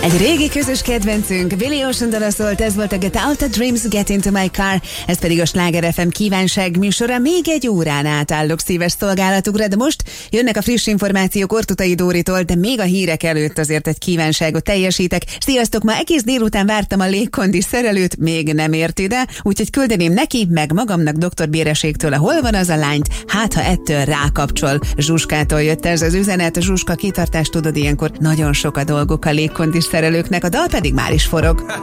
Egy régi közös kedvencünk, Billy Ocean dala szólt, ez volt a Get Out of Dreams, Get Into My Car, ez pedig a Sláger FM kívánság műsora, még egy órán át állok szíves szolgálatukra, de most jönnek a friss információk Ortutai Dóritól, de még a hírek előtt azért egy kívánságot teljesítek. Sziasztok, ma egész délután vártam a légkondi szerelőt, még nem ért ide, úgyhogy küldeném neki, meg magamnak Dr. Béreségtől a hol van az a lányt, hát ha ettől rákapcsol. Zsuskától jött ez az üzenet, Zsuska, kitartást tudod, ilyenkor nagyon sok a dolgok a légkondi szerelőknek, a dal pedig már is forog.